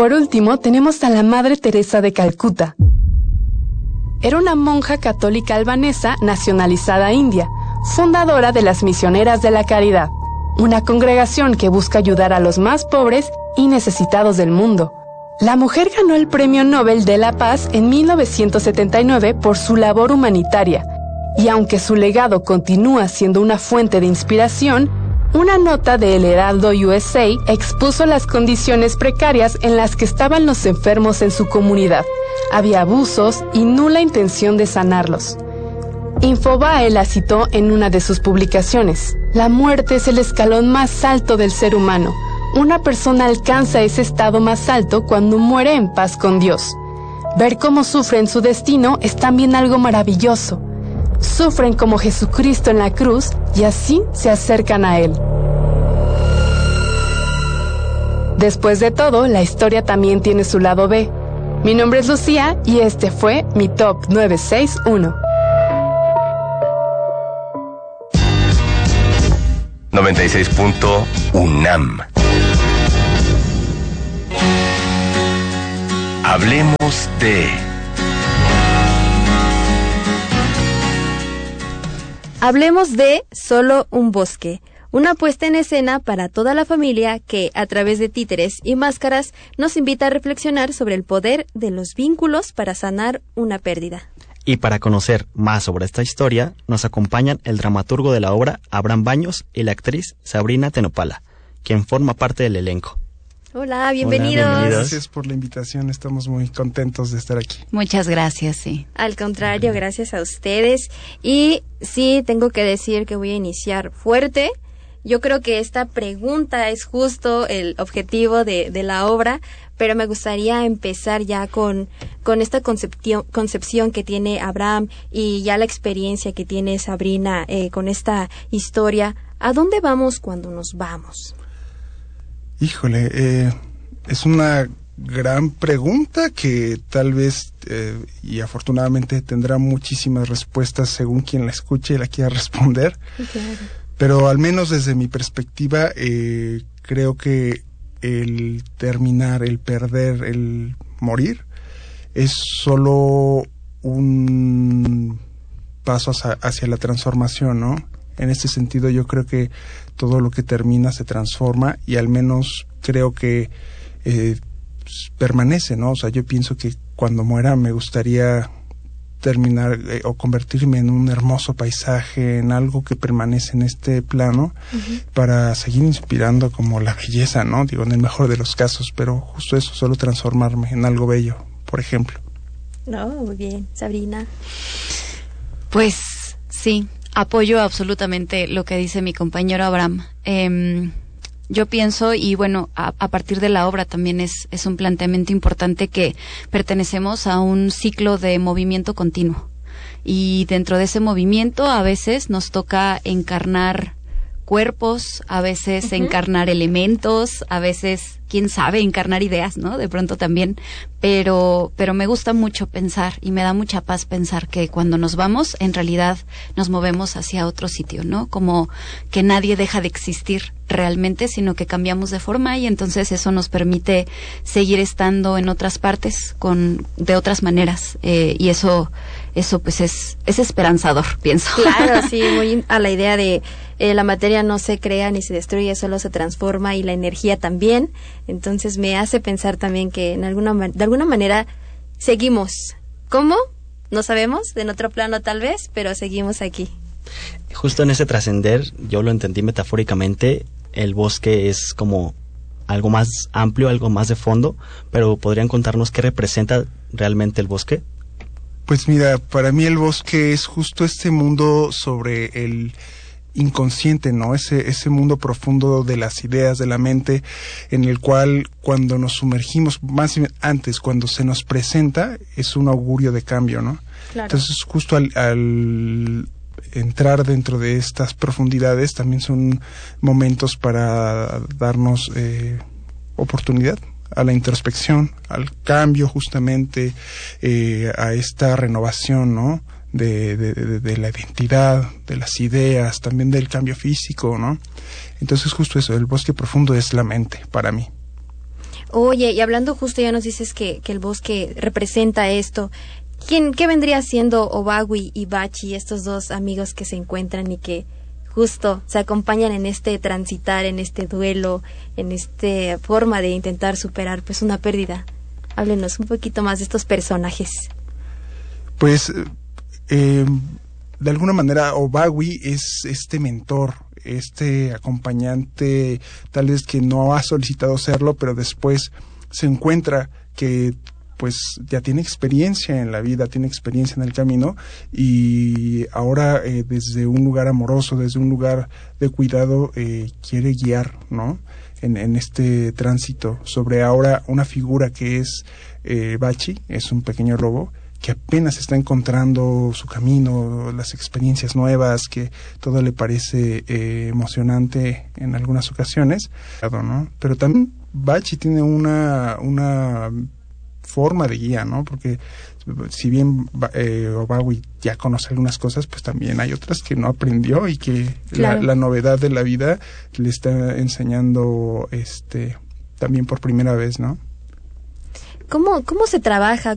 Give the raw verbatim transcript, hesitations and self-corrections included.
por último, tenemos a la Madre Teresa de Calcuta. Era una monja católica albanesa nacionalizada india, fundadora de las Misioneras de la Caridad, una congregación que busca ayudar a los más pobres y necesitados del mundo. La mujer ganó el Premio Nobel de la Paz en mil novecientos setenta y nueve por su labor humanitaria, y aunque su legado continúa siendo una fuente de inspiración, una nota de El Heraldo U S A expuso las condiciones precarias en las que estaban los enfermos en su comunidad. Había abusos y nula intención de sanarlos. Infobae la citó en una de sus publicaciones. La muerte es el escalón más alto del ser humano. Una persona alcanza ese estado más alto cuando muere en paz con Dios. Ver cómo sufren su destino es también algo maravilloso. Sufren como Jesucristo en la cruz y así se acercan a Él. Después de todo, la historia también tiene su lado B. Mi nombre es Lucía y este fue mi Top novecientos sesenta y uno. noventa y seis punto UNAM. Hablemos de... Hablemos de Solo un bosque, una puesta en escena para toda la familia que, a través de títeres y máscaras, nos invita a reflexionar sobre el poder de los vínculos para sanar una pérdida. Y para conocer más sobre esta historia, nos acompañan el dramaturgo de la obra, Abraham Baños, y la actriz Sabrina Tenopala, quien forma parte del elenco. Hola, bienvenidos. Hola, bienvenidos. Gracias por la invitación, estamos muy contentos de estar aquí. Muchas gracias, sí. Al contrario, gracias a ustedes. Y sí, tengo que decir que voy a iniciar fuerte. Yo creo que esta pregunta es justo el objetivo de, de la obra, pero me gustaría empezar ya con, con esta concepción, concepción que tiene Abraham y ya la experiencia que tiene Sabrina eh, con esta historia. ¿A dónde vamos cuando nos vamos? Híjole, eh, es una gran pregunta que tal vez eh, y afortunadamente tendrá muchísimas respuestas según quien la escuche y la quiera responder. Claro. Pero al menos desde mi perspectiva, eh, creo que el terminar, el perder, el morir, es solo un paso hacia, hacia la transformación, ¿no? En este sentido, yo creo que todo lo que termina se transforma y al menos creo que eh, permanece, ¿no? O sea, yo pienso que cuando muera me gustaría terminar eh, o convertirme en un hermoso paisaje, en algo que permanece en este plano, uh-huh, para seguir inspirando como la belleza, ¿no? Digo, en el mejor de los casos, pero justo eso, solo transformarme en algo bello, por ejemplo. No, muy bien. Sabrina. Pues sí, apoyo absolutamente lo que dice mi compañero Abraham. Eh, yo pienso, y bueno, a, a partir de la obra también es, es un planteamiento importante, que pertenecemos a un ciclo de movimiento continuo. Y dentro de ese movimiento a veces nos toca encarnar cuerpos, a veces uh-huh, encarnar elementos, a veces, quién sabe, encarnar ideas, ¿no? De pronto también, pero pero me gusta mucho pensar y me da mucha paz pensar que cuando nos vamos, en realidad nos movemos hacia otro sitio, ¿no? Como que nadie deja de existir realmente, sino que cambiamos de forma y entonces eso nos permite seguir estando en otras partes con de otras maneras eh, y eso eso pues es es esperanzador, pienso. Claro, sí, muy a la idea de eh, la materia no se crea ni se destruye, solo se transforma y la energía también. Entonces me hace pensar también que en alguna de alguna manera seguimos. ¿Cómo? No sabemos, en otro plano tal vez, pero seguimos aquí. Justo en ese trascender, yo lo entendí metafóricamente, el bosque es como algo más amplio, algo más de fondo, pero ¿podrían contarnos qué representa realmente el bosque? Pues mira, para mí el bosque es justo este mundo sobre el inconsciente, ¿no? Ese ese mundo profundo de las ideas, de la mente, en el cual cuando nos sumergimos, más antes, cuando se nos presenta, es un augurio de cambio, ¿no? Claro. Entonces, justo al, al entrar dentro de estas profundidades, también son momentos para darnos eh, oportunidad a la introspección, al cambio justamente, eh, a esta renovación, ¿no? De, de, de, de la identidad, de las ideas, también del cambio físico, ¿no? Entonces justo eso, el bosque profundo es la mente, para mí. Oye, y hablando justo, ya nos dices que, que el bosque representa esto. ¿Quién, qué vendría siendo Obagui y Bachi, estos dos amigos que se encuentran y que justo se acompañan en este transitar, en este duelo, en esta forma de intentar superar pues una pérdida? Háblenos un poquito más de estos personajes. Pues, eh, de alguna manera, Obagui es este mentor, este acompañante, tal vez que no ha solicitado serlo, pero después se encuentra que pues ya tiene experiencia en la vida, tiene experiencia en el camino, y ahora eh, desde un lugar amoroso, desde un lugar de cuidado, eh, quiere guiar, ¿no?, en, en este tránsito sobre ahora una figura que es eh, Bachi, es un pequeño lobo que apenas está encontrando su camino, las experiencias nuevas, que todo le parece eh, emocionante en algunas ocasiones, ¿no? Pero también Bachi tiene una una forma de guía, ¿no? Porque si bien eh, Obagui ya conoce algunas cosas, pues también hay otras que no aprendió y que claro. la, la novedad de la vida le está enseñando este también por primera vez, ¿no? ¿Cómo, cómo se trabaja?